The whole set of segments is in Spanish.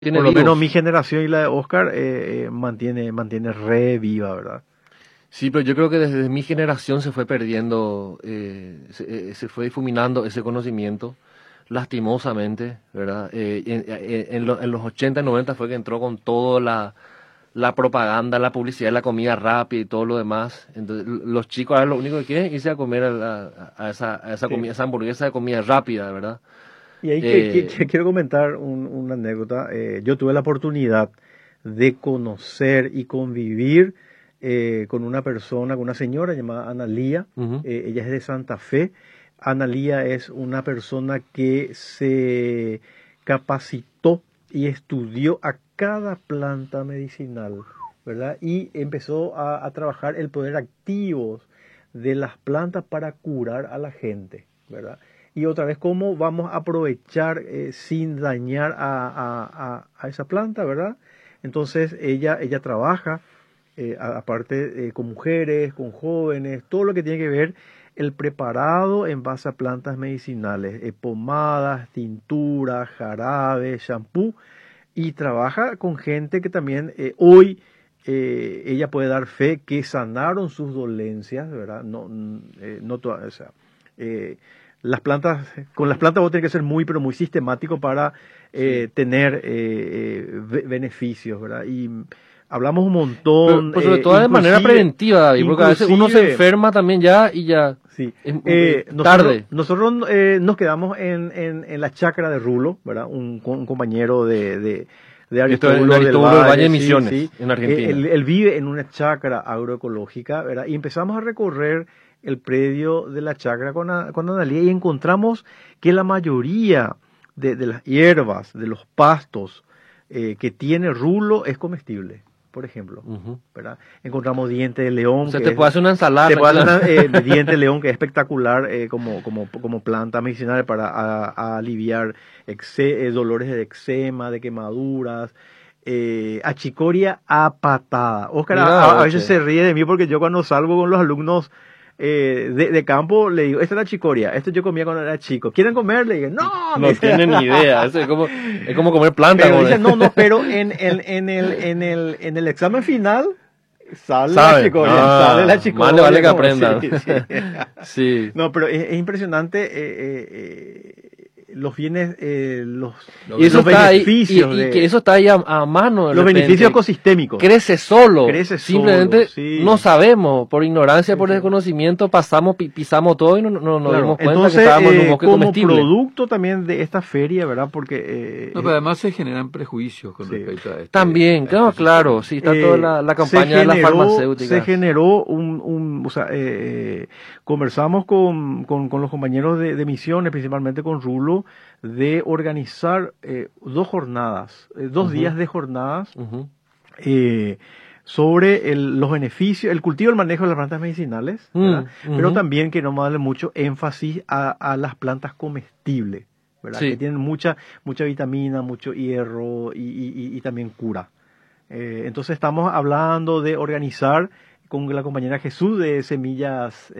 Por lo menos mi generación y la de Oscar mantiene re viva, ¿verdad? Sí, pero yo creo que desde mi generación se fue perdiendo, se fue difuminando ese conocimiento, lastimosamente, ¿verdad? En los 80 y 90 fue que entró con toda la propaganda, la publicidad, la comida rápida y todo lo demás. Entonces, los chicos ahora lo único que quieren es irse a comer a esa comida, esa hamburguesa de comida rápida, ¿verdad? Y ahí quiero comentar una anécdota. Yo tuve la oportunidad de conocer y convivir con una persona, con una señora llamada Analía. Ella es de Santa Fe. Analía es una persona que se capacitó y estudió a cada planta medicinal, ¿verdad? Y empezó a trabajar el poder activo de las plantas para curar a la gente, ¿verdad? Y otra vez, ¿cómo vamos a aprovechar sin dañar a esa planta, ¿verdad? Entonces, ella trabaja, aparte, con mujeres, con jóvenes, todo lo que tiene que ver el preparado en base a plantas medicinales, pomadas, tinturas, jarabes, shampoo, y trabaja con gente que también hoy ella puede dar fe que sanaron sus dolencias, ¿verdad? No todas, o sea, las plantas, con las plantas vos tenés que ser pero muy sistemático para tener beneficios, ¿verdad? Y hablamos un montón. Pero sobre todo de manera preventiva, David, porque a veces uno se enferma también ya y ya sí. es tarde. Nosotros nos quedamos en la chacra de Rulo, ¿verdad? Un compañero de Aristóbulo del Valle de Misiones, en Argentina. Él vive en una chacra agroecológica, ¿verdad? Y empezamos a recorrer el predio de la chacra con Analía y encontramos que la mayoría de las hierbas, de los pastos que tiene Rulo es comestible, por ejemplo, ¿verdad? Encontramos diente de león. O sea, te puede hacer una ensalada. Te puede hacer diente de león, que es espectacular como planta medicinal para aliviar dolores de eczema, de quemaduras. Achicoria a patada. Oscar a veces se ríe de mí porque yo cuando salgo con los alumnos de campo le digo, esta es la chicoria, esto yo comía cuando era chico, ¿quieren comer? Le digo, no tienen ni idea, eso es como comer planta. Pero dicen, pero en el examen final sale la chicoria, más le vale que aprendan. Sí. No, pero es impresionante los bienes, los beneficios. Y que eso está ahí a mano. Los beneficios ecosistémicos. Crece solo. Simplemente sí. No sabemos, por ignorancia, por desconocimiento, pisamos todo y no nos dimos cuenta. Entonces, que estábamos en un bosque como comestible. Producto también de esta feria, ¿verdad? Porque pero además se generan prejuicios con respecto a esto. También, claro, sí, está toda la campaña de la farmacéutica. Se generó conversamos con los compañeros de Misiones, principalmente con Rulo, de organizar 2 jornadas, 2 días de jornadas sobre los beneficios, el cultivo y el manejo de las plantas medicinales, pero también que no me darle mucho énfasis a las plantas comestibles, ¿verdad? Sí. Que tienen mucha vitamina, mucho hierro y también cura. Entonces estamos hablando de organizar con la compañera Jesús de semillas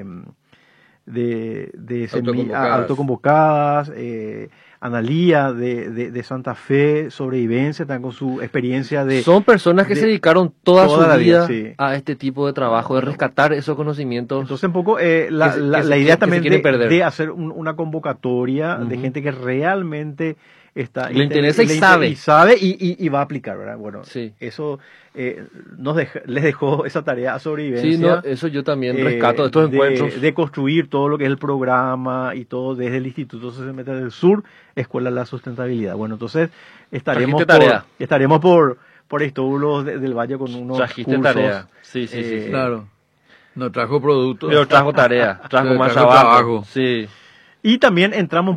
autoconvocadas, Analía de Santa Fe, Sobrevivencia, también con su experiencia de... Son personas que se dedicaron toda su vida sí. a este tipo de trabajo, de rescatar esos conocimientos. Entonces un poco la idea también de hacer una convocatoria de gente que realmente le interesa y sabe y va a aplicar, ¿verdad? Bueno, sí. Eso les dejó esa tarea a Sobrevivencia. Sí, eso yo también rescato de estos encuentros. De construir todo lo que es el programa y todo desde el Instituto Socioambiental del Sur, Escuela de la Sustentabilidad. Bueno, entonces estaremos por Aristóbulo del Valle con unos cursos. Tarea. Sí. Claro. No trajo productos. Pero trajo tarea, trajo más trabajo. Sí. Y también entramos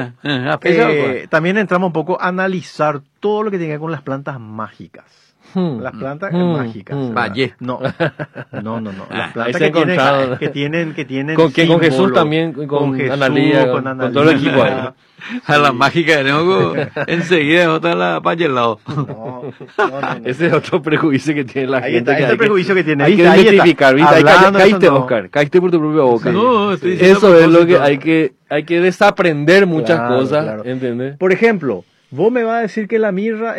un poco a analizar todo lo que tiene que ver con las plantas mágicas. Las plantas mágicas. Valle. No. Las plantas que tienen ¿Con quién? Con Jesús también, con Jesús, Analía, con todo el equipo ahí. A la mágica tenemos enseguida otra la para el lado. No. Ese es otro prejuicio que tiene la gente. Ahí está el prejuicio que tiene. Hay que identificar, ¿viste? Caíste, Oscar. Caíste por tu propia boca. No, eso es lo que hay que desaprender muchas cosas, claro. ¿entendés? Por ejemplo, Vos me vas a decir que la mirra